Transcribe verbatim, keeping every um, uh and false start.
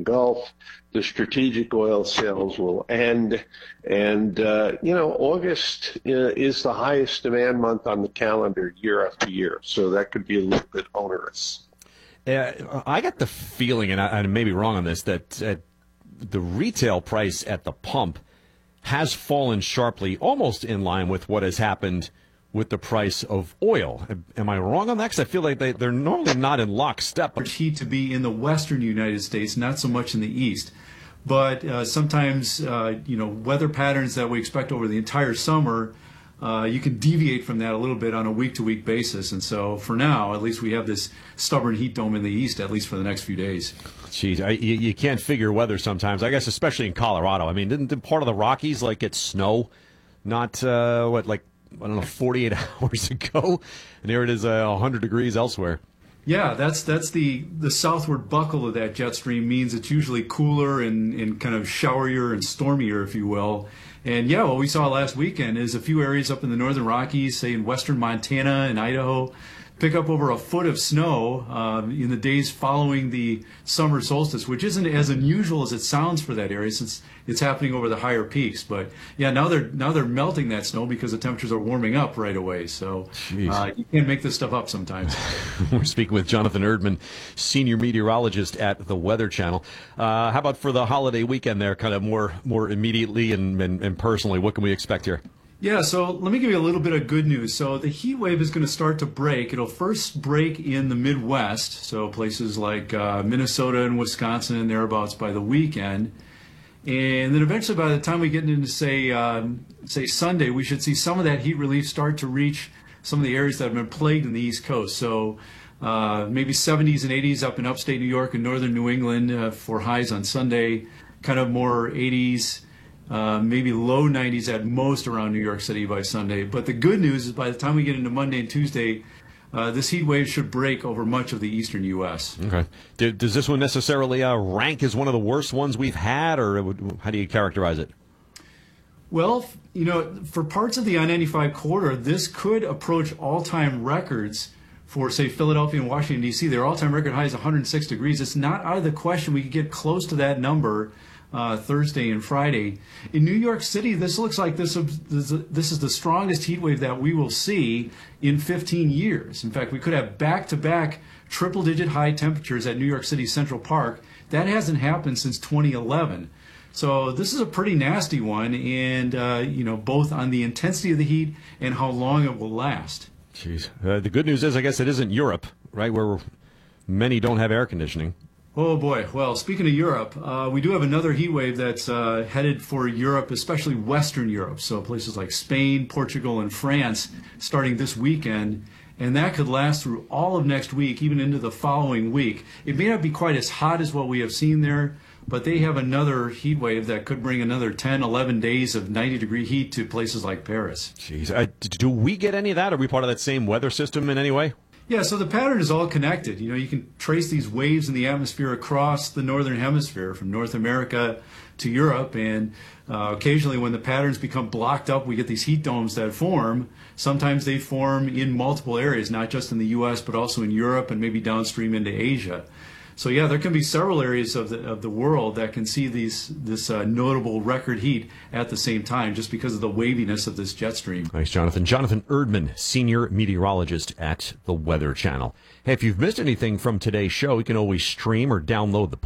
Gulf. The strategic oil sales will end. And, uh, you know, August uh, is the highest demand month on the calendar year after year. So that could be a little bit onerous. Uh, I got the feeling, and I, I may be wrong on this, that uh, the retail price at the pump has fallen sharply, almost in line with what has happened with the price of oil. Am I wrong on that? Because I feel like they, they're normally not in lockstep. Heat to be in the western United States, not so much in the east. But uh, sometimes, uh, you know, weather patterns that we expect over the entire summer, uh, you can deviate from that a little bit on a week-to-week basis. And so for now, at least we have this stubborn heat dome in the east, at least for the next few days. Jeez, I, you, you can't figure weather sometimes, I guess, especially in Colorado. I mean, didn't, didn't part of the Rockies, like, get snow not, uh, what, like, I don't know, forty-eight hours ago? And here it is, uh, one hundred degrees elsewhere. Yeah, that's that's the, the southward buckle of that jet stream means it's usually cooler and, and kind of showerier and stormier, if you will. And yeah, what we saw last weekend is a few areas up in the northern Rockies, say in western Montana and Idaho, pick up over a foot of snow uh, in the days following the summer solstice, which isn't as unusual as it sounds for that area since it's happening over the higher peaks. But yeah, now they're now they're melting that snow because the temperatures are warming up right away. So uh, you can't make this stuff up sometimes. We're speaking with Jonathan Erdman, senior meteorologist at the Weather Channel. Uh, how about for the holiday weekend there, kind of more more immediately and, and, and personally, what can we expect here? Yeah, so let me give you a little bit of good news. So the heat wave is going to start to break. It'll first break in the Midwest, so places like uh, Minnesota and Wisconsin and thereabouts by the weekend. And then eventually by the time we get into, say, um, say Sunday, we should see some of that heat relief start to reach some of the areas that have been plagued in the East Coast. So uh, maybe seventies and eighties up in upstate New York and northern New England uh, for highs on Sunday, kind of more eighties. Uh, maybe low nineties at most around New York City by Sunday. But the good news is by the time we get into Monday and Tuesday, uh, this heat wave should break over much of the eastern U S Okay. Do, does this one necessarily uh, rank as one of the worst ones we've had, or how do you characterize it? Well, you know, for parts of the I ninety-five corridor, this could approach all-time records for, say, Philadelphia and Washington, D C Their all-time record high is one hundred six degrees. It's not out of the question we could get close to that number Uh, Thursday and Friday. In New York City, this looks like this, this is the strongest heat wave that we will see in fifteen years. In fact, we could have back-to-back triple-digit high temperatures at New York City Central Park. That hasn't happened since twenty eleven. So this is a pretty nasty one, and uh, you know, both on the intensity of the heat and how long it will last. Jeez. Uh, the good news is, I guess it isn't Europe, right, where many don't have air conditioning. Oh boy. Well, speaking of Europe, uh, we do have another heat wave that's uh, headed for Europe, especially Western Europe. So places like Spain, Portugal, and France starting this weekend. And that could last through all of next week, even into the following week. It may not be quite as hot as what we have seen there, but they have another heat wave that could bring another ten, eleven days of ninety degree heat to places like Paris. Jeez. Uh, do we get any of that? Are we part of that same weather system in any way? Yeah, so the pattern is all connected. You know, you can trace these waves in the atmosphere across the northern hemisphere, from North America to Europe, and uh, occasionally when the patterns become blocked up, we get these heat domes that form. Sometimes they form in multiple areas, not just in the U S, but also in Europe and maybe downstream into Asia. So yeah, there can be several areas of the of the world that can see these this uh, notable record heat at the same time, just because of the waviness of this jet stream. Thanks, Jonathan. Jonathan Erdman, senior meteorologist at the Weather Channel. Hey, if you've missed anything from today's show, you can always stream or download the